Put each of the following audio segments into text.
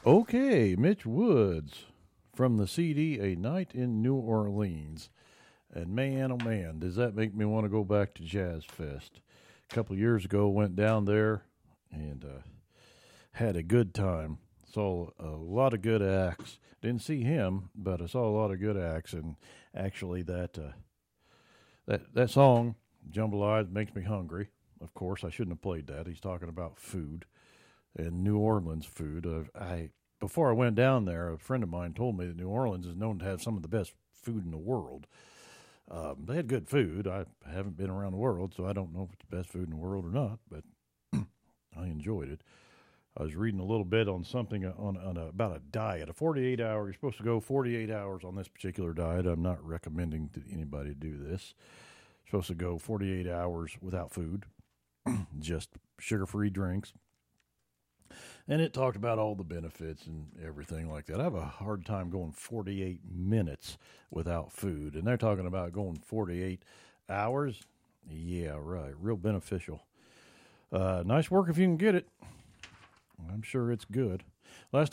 Okay, Mitch Woods from the CD A Night in New Orleans. And man, oh man, does that make me want to go back to Jazz Fest. A couple of years ago, went down there and had a good time. Saw a lot of good acts. Didn't see him, but I saw a lot of good acts. And actually, that song, Jambalaya, makes me hungry. Of course, I shouldn't have played that. He's talking about food and New Orleans food. I Before I went down there, a friend of mine told me that New Orleans is known to have some of the best food in the world. They had good food. I haven't been around the world, so I don't know if it's the best food in the world or not, but I enjoyed it. I was reading a little bit on something about a diet. A 48 hour, you're supposed to go 48 hours on this particular diet. I'm not recommending to anybody to do this. You're supposed to go 48 hours without food, just sugar free drinks. And it talked about all the benefits and everything like that. I have a hard time going 48 minutes without food. And they're talking about going 48 hours. Yeah, right. Real beneficial. Nice work if you can get it. I'm sure it's good. The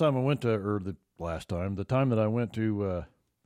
time that I went to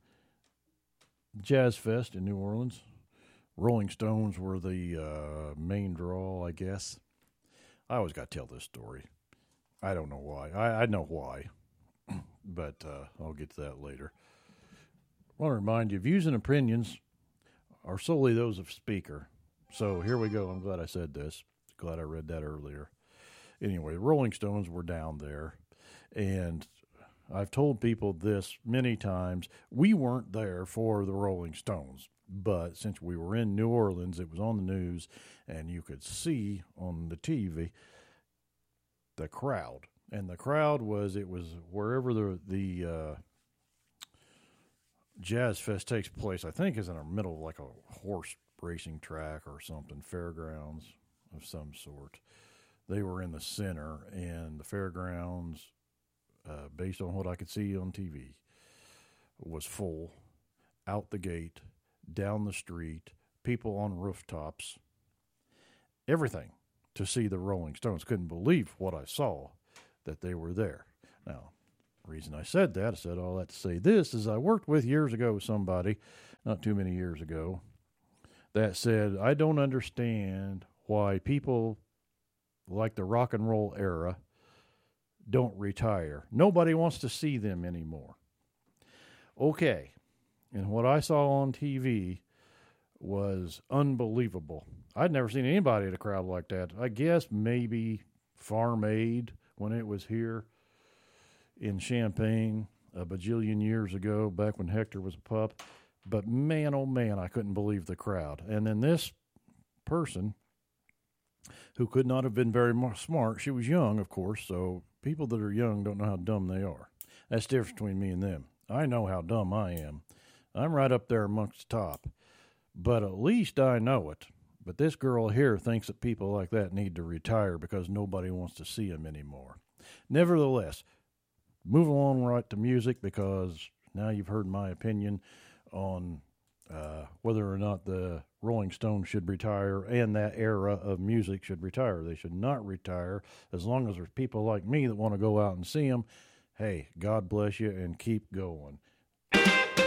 Jazz Fest in New Orleans, Rolling Stones were the main draw, I guess. I always got to tell this story. I don't know why. I know why, but I'll get to that later. I want to remind you, views and opinions are solely those of speaker. So here we go. I'm glad I said this. Glad I read that earlier. Anyway, the Rolling Stones were down there, and I've told people this many times. We weren't there for the Rolling Stones, but since we were in New Orleans, it was on the news, and you could see on the TV the crowd. And the crowd was wherever the Jazz Fest takes place, I think is in the middle of like a horse racing track or something, fairgrounds of some sort. They were in the center, and the fairgrounds, based on what I could see on TV, was full, out the gate, down the street, people on rooftops, everything to see the Rolling Stones. Couldn't believe what I saw, that they were there. Now, the reason I said that, I said all that to say this, is I worked with years ago with somebody, not too many years ago, that said, I don't understand why people like the rock and roll era don't retire. Nobody wants to see them anymore. Okay, and what I saw on TV was unbelievable. I'd never seen anybody at a crowd like that. I guess maybe Farm Aid when it was here in Champaign a bajillion years ago, back when Hector was a pup. But man, oh man, I couldn't believe the crowd. And then this person, who could not have been very smart, she was young, of course, so people that are young don't know how dumb they are. That's the difference between me and them. I know how dumb I am. I'm right up there amongst the top. But at least I know it. But this girl here thinks that people like that need to retire because nobody wants to see them anymore. Nevertheless, move along right to music, because now you've heard my opinion on whether or not the Rolling Stones should retire and that era of music should retire. They should not retire as long as there's people like me that want to go out and see them. Hey, God bless you and keep going.